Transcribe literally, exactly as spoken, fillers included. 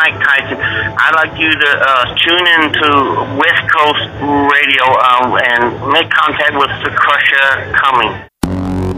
Mike Tyson. I'd like you to uh, tune into West Coast Radio um, and make contact with the Crusher Cummings.